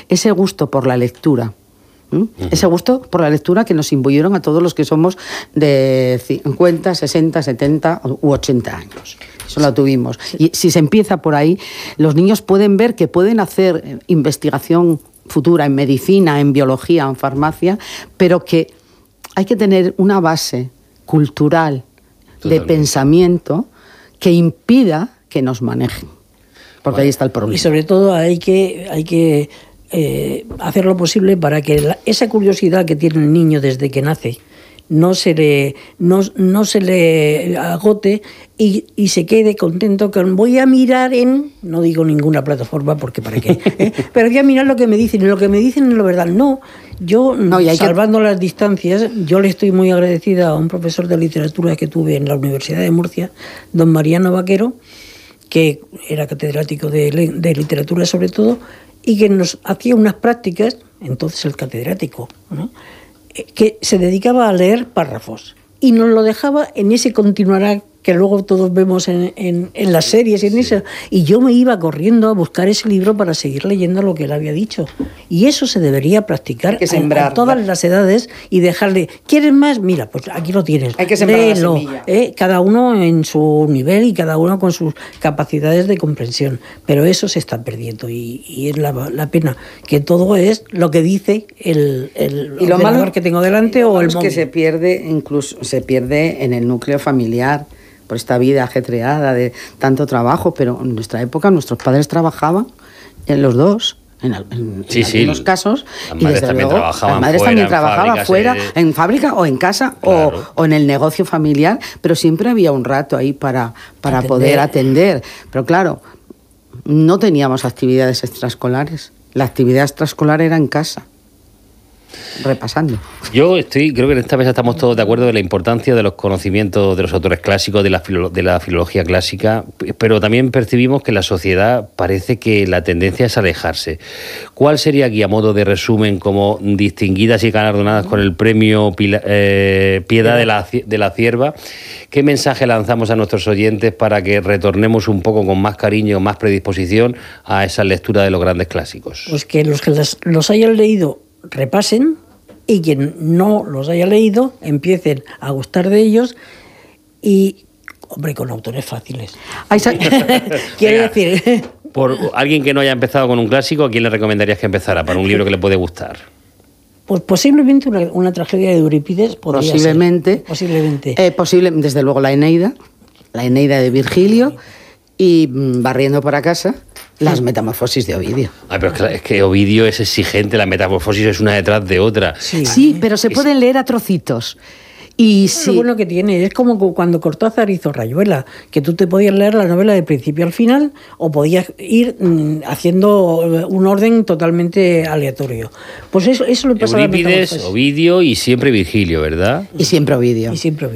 ese gusto por la lectura. Ese gusto por la lectura que nos imbuyeron a todos los que somos de 50, 60, 70 u 80 años. Eso lo tuvimos. Y si se empieza por ahí, los niños pueden ver que pueden hacer investigación futura en medicina, en biología, en farmacia, pero que hay que tener una base cultural de pensamiento que impida que nos manejen. Porque ahí está el problema. Y sobre todo hay que hacer lo posible para que esa curiosidad que tiene el niño desde que nace no se le agote y se quede contento con voy a mirar no digo ninguna plataforma porque para qué, pero voy a mirar lo que me dicen, y lo que me dicen es lo verdad. Salvando las distancias, yo le estoy muy agradecida a un profesor de literatura que tuve en la Universidad de Murcia, don Mariano Vaquero, que era catedrático de literatura sobre todo, y que nos hacía unas prácticas, entonces el catedrático, ¿no?, que se dedicaba a leer párrafos y nos lo dejaba en ese continuará que luego todos vemos en las series y en eso. Y yo me iba corriendo a buscar ese libro para seguir leyendo lo que él había dicho. Y eso se debería practicar a todas las edades y dejarle, ¿quieres más? Mira, pues aquí lo tienes. Hay que sembrar la semilla. Cada uno en su nivel y cada uno con sus capacidades de comprensión. Pero eso se está perdiendo y es la pena, que todo es lo que dice el ordenador que tengo delante o el móvil. Que se pierde en el núcleo familiar, por esta vida ajetreada de tanto trabajo, pero en nuestra época nuestros padres trabajaban los dos, en algunos casos, las madres también trabajaban fuera, en fábrica o en casa, claro, o en el negocio familiar, pero siempre había un rato ahí para poder atender. Pero claro, no teníamos actividades extraescolares, la actividad extraescolar era en casa, repasando. Creo que en esta mesa estamos todos de acuerdo de la importancia de los conocimientos de los autores clásicos, de la filología clásica, pero también percibimos que la sociedad parece que la tendencia es alejarse. ¿Cuál sería aquí, a modo de resumen, como distinguidas y galardonadas con el premio Piedad de la Cierva, qué mensaje lanzamos a nuestros oyentes para que retornemos un poco con más cariño, más predisposición a esa lectura de los grandes clásicos? Pues que los que los hayan leído repasen, y quien no los haya leído empiecen a gustar de ellos y, hombre, con autores fáciles. Quiero decir... Por alguien que no haya empezado con un clásico, ¿a quién le recomendarías que empezara para un libro que le puede gustar? Pues posiblemente una tragedia de Eurípides podría ser. Posiblemente. Desde luego la Eneida de Virgilio, y barriendo para casa, las Metamorfosis de Ovidio. Pero es que Ovidio es exigente, las Metamorfosis es una detrás de otra. Sí, pero se pueden leer a trocitos. Y lo bueno que tiene es como cuando Cortázar hizo Rayuela, que tú te podías leer la novela de principio al final o podías ir haciendo un orden totalmente aleatorio. Pues eso le pasa a Eurípides, Ovidio y siempre Virgilio, ¿verdad? Y siempre Ovidio.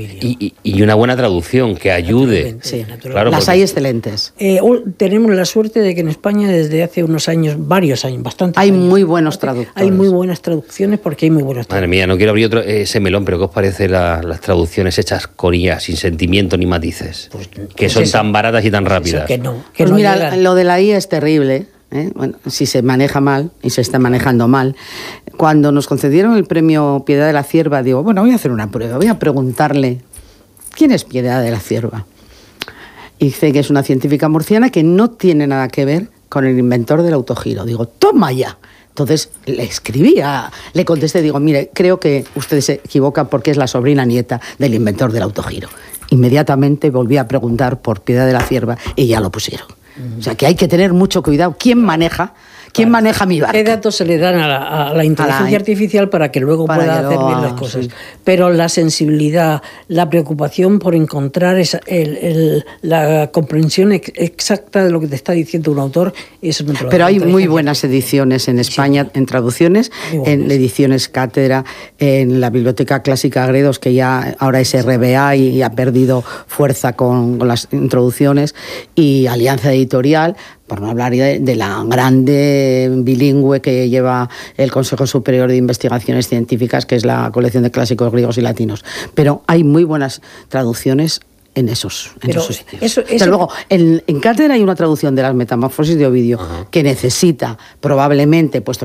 Y una buena traducción que ayude. Sí, claro, las hay excelentes. Tenemos la suerte de que en España desde hace varios años, bastantes hay años, muy buenos traductores. Hay muy buenas traducciones porque hay muy buenos traductores. Madre mía, no quiero abrir ese melón, pero ¿qué os parece las traducciones hechas con IA, sin sentimiento ni matices, que son tan baratas y tan rápidas? Pues mira, lo de la IA es terrible, bueno, si se maneja mal, y se está manejando mal. Cuando nos concedieron el premio Piedad de la Cierva, digo, bueno, voy a hacer una prueba, voy a preguntarle, ¿quién es Piedad de la Cierva? Y dice que es una científica murciana que no tiene nada que ver con el inventor del autogiro. Digo, toma ya. Entonces le contesté, digo, mire, creo que usted se equivoca porque es la sobrina nieta del inventor del autogiro. Inmediatamente volví a preguntar por Piedad de la Cierva y ya lo pusieron. O sea que hay que tener mucho cuidado. ¿Quién maneja mi barca? ¿Qué datos se le dan a la inteligencia artificial para que luego pueda hacer bien las cosas? Sí. Pero la sensibilidad, la preocupación por encontrar la comprensión exacta de lo que te está diciendo un autor, eso no te lo da. Pero hay muy buenas ediciones en España, en traducciones, en ediciones Cátedra, en la Biblioteca Clásica Gredos, que ya ahora es RBA y ha perdido fuerza con las introducciones, y Alianza Editorial, por no hablar de la grande bilingüe que lleva el Consejo Superior de Investigaciones Científicas, que es la colección de clásicos griegos y latinos. Pero hay muy buenas traducciones en esos sitios. Pero luego, en Cátedra hay una traducción de las Metamorfosis de Ovidio, que necesita probablemente, puesto